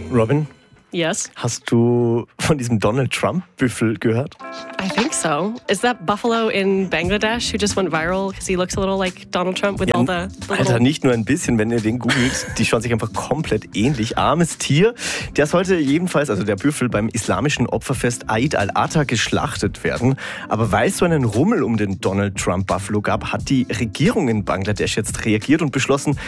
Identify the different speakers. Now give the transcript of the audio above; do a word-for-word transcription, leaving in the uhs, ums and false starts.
Speaker 1: Robin,
Speaker 2: Yes.
Speaker 1: hast du von diesem Donald Trump-Büffel gehört?
Speaker 2: I think so. Is that buffalo in Bangladesh who just went viral because he looks a little like Donald Trump with
Speaker 1: Ja,
Speaker 2: all the, the
Speaker 1: Alter,
Speaker 2: little...
Speaker 1: nicht nur ein bisschen, wenn ihr den googelt, die schauen sich einfach komplett ähnlich. Armes Tier. Der sollte jedenfalls, also der Büffel, beim islamischen Opferfest Eid al-Adha geschlachtet werden. Aber weil es so einen Rummel um den Donald Trump Buffalo gab, hat die Regierung in Bangladesch jetzt reagiert und beschlossen,